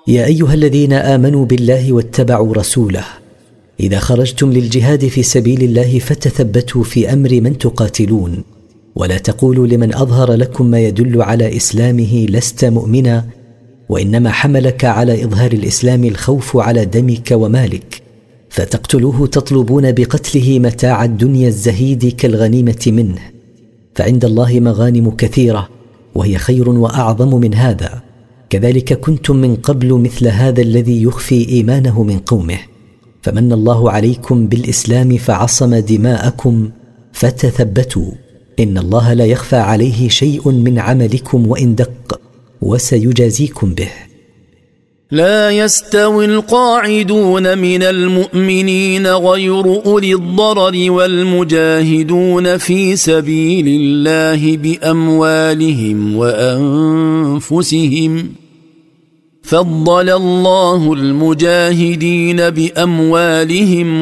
يا أيها الذين آمنوا بالله واتبعوا رسوله إذا خرجتم للجهاد في سبيل الله فتثبتوا في أمر من تقاتلون، ولا تقولوا لمن أظهر لكم ما يدل على إسلامه لست مؤمنا، وإنما حملك على إظهار الإسلام الخوف على دمك ومالك، فتقتلوه تطلبون بقتله متاع الدنيا الزهيد كالغنيمة منه، فعند الله مغانم كثيرة وهي خير وأعظم من هذا، كذلك كنتم من قبل مثل هذا الذي يخفي إيمانه من قومه، فمن الله عليكم بالإسلام فعصم دماءكم فتثبتوا، إن الله لا يخفى عليه شيء من عملكم وإن دق، وسيجازيكم به. لا يستوي القاعدون من المؤمنين غير أولي الضرر والمجاهدون في سبيل الله بأموالهم وأنفسهم، فضل الله المجاهدين بأموالهم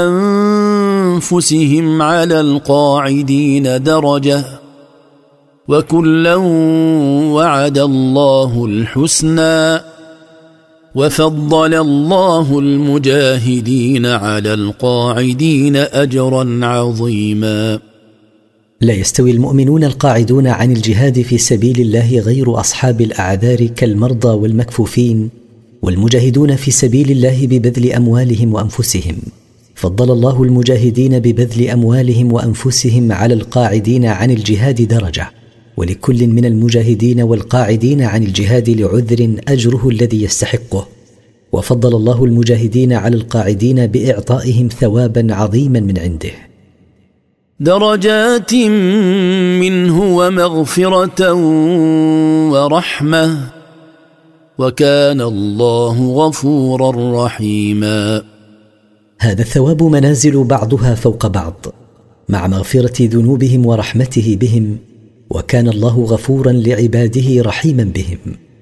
وأنفسهم على القاعدين درجة، وكلا وعد الله الحسنى، وفضل الله المجاهدين على القاعدين أجرا عظيما. لا يستوي المؤمنون القاعدون عن الجهاد في سبيل الله غير أصحاب الأعذار كالمرضى والمكفوفين، والمجاهدون في سبيل الله ببذل أموالهم وأنفسهم، فضل الله المجاهدين ببذل أموالهم وأنفسهم على القاعدين عن الجهاد درجة، ولكل من المجاهدين والقاعدين عن الجهاد لعذر أجره الذي يستحقه، وفضل الله المجاهدين على القاعدين بإعطائهم ثوابا عظيما من عنده، درجات منه ومغفرة ورحمة، وكان الله غفورا رحيما. هذا الثواب منازل بعضها فوق بعض، مع مغفرة ذنوبهم ورحمته بهم، وكان الله غفورا لعباده رحيما بهم.